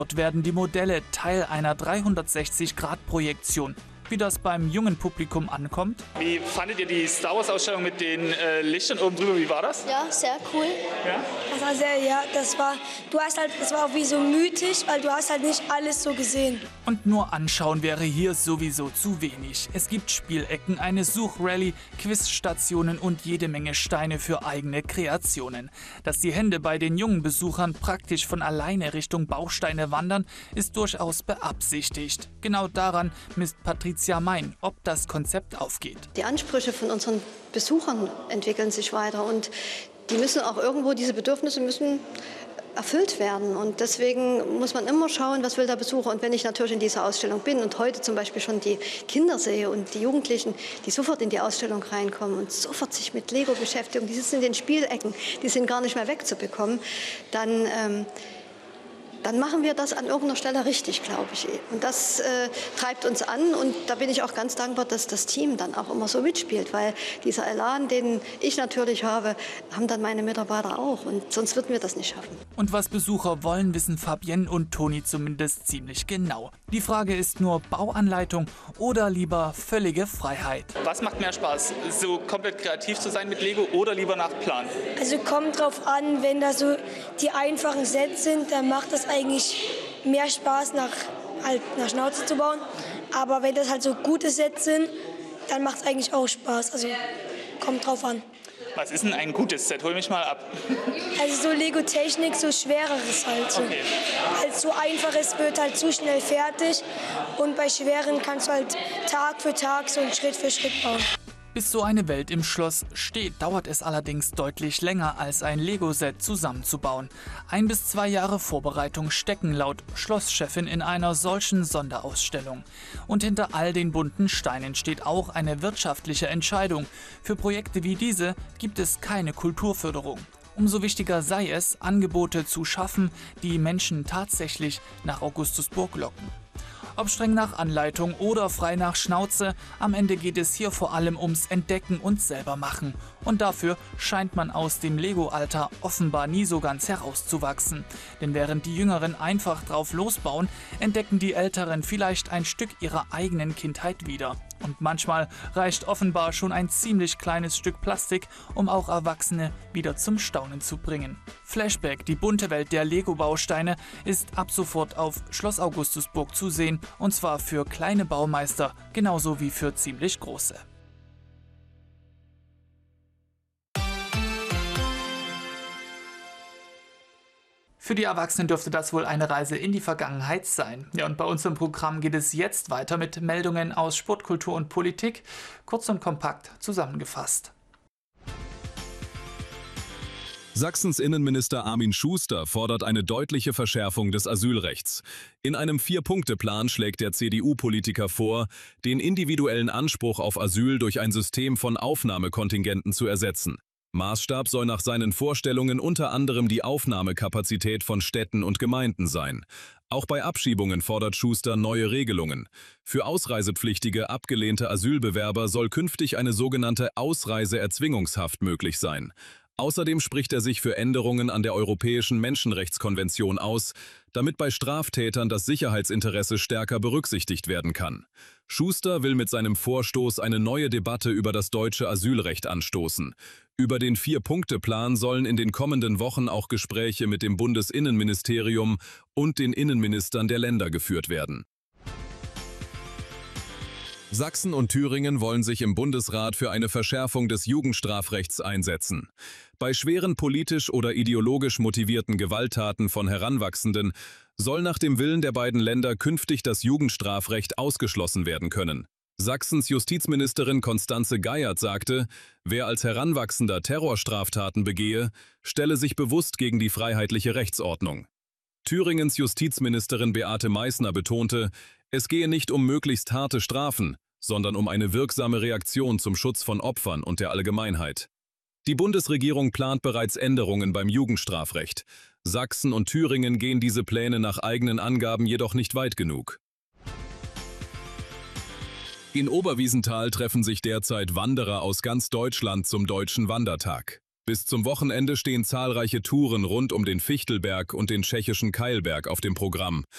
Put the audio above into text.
Dort werden die Modelle Teil einer 360-Grad-Projektion. Wie das beim jungen Publikum ankommt? Wie fandet ihr die Star Wars-Ausstellung mit den Lichtern oben drüber? Wie war das? Ja, sehr cool. Ja? Das war das war auch wie so mythisch, weil du hast halt nicht alles so gesehen. Und nur anschauen wäre hier sowieso zu wenig. Es gibt Spielecken, eine Suchrallye, Quizstationen und jede Menge Steine für eigene Kreationen. Dass die Hände bei den jungen Besuchern praktisch von alleine Richtung Bausteine wandern, ist durchaus beabsichtigt. Genau daran misst Patricia Mein, ob das Konzept aufgeht. Die Ansprüche von unseren Besuchern entwickeln sich weiter und die müssen auch irgendwo, diese Bedürfnisse müssen erfüllt werden. Und deswegen muss man immer schauen, was will der Besucher. Und wenn ich natürlich in dieser Ausstellung bin und heute zum Beispiel schon die Kinder sehe und die Jugendlichen, die sofort in die Ausstellung reinkommen und sofort sich mit Lego beschäftigen, die sitzen in den Spielecken, die sind gar nicht mehr wegzubekommen, dann machen wir das an irgendeiner Stelle richtig, glaube ich. Und das treibt uns an und da bin ich auch ganz dankbar, dass das Team dann auch immer so mitspielt, weil dieser Elan, den ich natürlich habe, haben dann meine Mitarbeiter auch und sonst würden wir das nicht schaffen. Und was Besucher wollen, wissen Fabienne und Toni zumindest ziemlich genau. Die Frage ist nur Bauanleitung oder lieber völlige Freiheit. Was macht mehr Spaß, so komplett kreativ zu sein mit Lego oder lieber nach Plan? Also kommt drauf an, wenn da so die einfachen Sets sind, dann macht das eigentlich mehr Spaß, nach Schnauze zu bauen. Aber wenn das halt so gute Sets sind, dann macht es eigentlich auch Spaß. Also kommt drauf an. Was ist denn ein gutes Set? Hol mich mal ab. Also so Lego-Technik, so schwereres halt. So. Okay. Als so einfaches wird halt zu schnell fertig und bei schweren kannst du halt Tag für Tag so und Schritt für Schritt bauen. Bis so eine Welt im Schloss steht, dauert es allerdings deutlich länger als ein Lego-Set zusammenzubauen. 1 bis 2 Jahre Vorbereitung stecken laut Schlosschefin in einer solchen Sonderausstellung. Und hinter all den bunten Steinen steht auch eine wirtschaftliche Entscheidung. Für Projekte wie diese gibt es keine Kulturförderung. Umso wichtiger sei es, Angebote zu schaffen, die Menschen tatsächlich nach Augustusburg locken. Ob streng nach Anleitung oder frei nach Schnauze, am Ende geht es hier vor allem ums Entdecken und selber machen. Und dafür scheint man aus dem Lego-Alter offenbar nie so ganz herauszuwachsen. Denn während die Jüngeren einfach drauf losbauen, entdecken die Älteren vielleicht ein Stück ihrer eigenen Kindheit wieder. Und manchmal reicht offenbar schon ein ziemlich kleines Stück Plastik, um auch Erwachsene wieder zum Staunen zu bringen. Flashback, die bunte Welt der Lego-Bausteine, ist ab sofort auf Schloss Augustusburg zu sehen, und zwar für kleine Baumeister, genauso wie für ziemlich große. Für die Erwachsenen dürfte das wohl eine Reise in die Vergangenheit sein. Ja, und bei uns im Programm geht es jetzt weiter mit Meldungen aus Sport, Kultur und Politik, kurz und kompakt zusammengefasst. Sachsens Innenminister Armin Schuster fordert eine deutliche Verschärfung des Asylrechts. In einem 4-Punkte-Plan schlägt der CDU-Politiker vor, den individuellen Anspruch auf Asyl durch ein System von Aufnahmekontingenten zu ersetzen. Maßstab soll nach seinen Vorstellungen unter anderem die Aufnahmekapazität von Städten und Gemeinden sein. Auch bei Abschiebungen fordert Schuster neue Regelungen. Für ausreisepflichtige, abgelehnte Asylbewerber soll künftig eine sogenannte Ausreiseerzwingungshaft möglich sein. Außerdem spricht er sich für Änderungen an der Europäischen Menschenrechtskonvention aus, damit bei Straftätern das Sicherheitsinteresse stärker berücksichtigt werden kann. Schuster will mit seinem Vorstoß eine neue Debatte über das deutsche Asylrecht anstoßen. Über den 4-Punkte-Plan sollen in den kommenden Wochen auch Gespräche mit dem Bundesinnenministerium und den Innenministern der Länder geführt werden. Sachsen und Thüringen wollen sich im Bundesrat für eine Verschärfung des Jugendstrafrechts einsetzen. Bei schweren politisch oder ideologisch motivierten Gewalttaten von Heranwachsenden soll nach dem Willen der beiden Länder künftig das Jugendstrafrecht ausgeschlossen werden können. Sachsens Justizministerin Constanze Geiert sagte, wer als Heranwachsender Terrorstraftaten begehe, stelle sich bewusst gegen die freiheitliche Rechtsordnung. Thüringens Justizministerin Beate Meißner betonte, es gehe nicht um möglichst harte Strafen, sondern um eine wirksame Reaktion zum Schutz von Opfern und der Allgemeinheit. Die Bundesregierung plant bereits Änderungen beim Jugendstrafrecht. Sachsen und Thüringen gehen diese Pläne nach eigenen Angaben jedoch nicht weit genug. In Oberwiesenthal treffen sich derzeit Wanderer aus ganz Deutschland zum Deutschen Wandertag. Bis zum Wochenende stehen zahlreiche Touren rund um den Fichtelberg und den tschechischen Keilberg auf dem Programm.